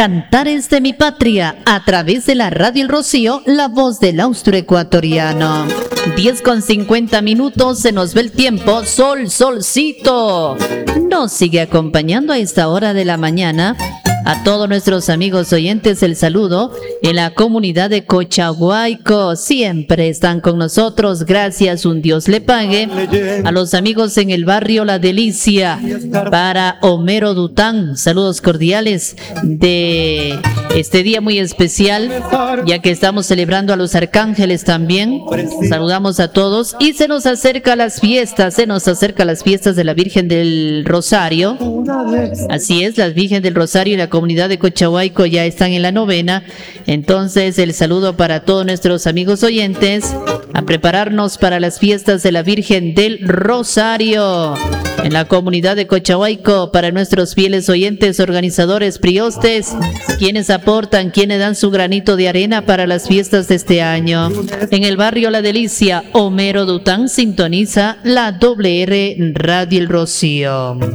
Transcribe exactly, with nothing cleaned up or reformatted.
Cantares de mi patria, a través de la Radio El Rocío, la voz del austroecuatoriano. diez con cincuenta minutos, se nos ve el tiempo. Sol, solcito. Nos sigue acompañando a esta hora de la mañana. A todos nuestros amigos oyentes, el saludo en la comunidad de Cochahuayco. Siempre están con nosotros, gracias, un Dios le pague. A los amigos en el barrio La Delicia, para Homero Dután, saludos cordiales de este día muy especial, ya que estamos celebrando a los arcángeles también. Saludamos a todos y se nos acerca las fiestas, se nos acerca las fiestas de la Virgen del Rosario. Así es, la Virgen del Rosario y la comunidad de Cochahuayco ya están en la novena. Entonces el saludo para todos nuestros amigos oyentes, a prepararnos para las fiestas de la Virgen del Rosario en la comunidad de Cochahuayco. Para nuestros fieles oyentes, organizadores, priostes, quienes aportan, quienes dan su granito de arena para las fiestas de este año. En el barrio La Delicia, Homero Dután sintoniza la doble R Radio El Rocío.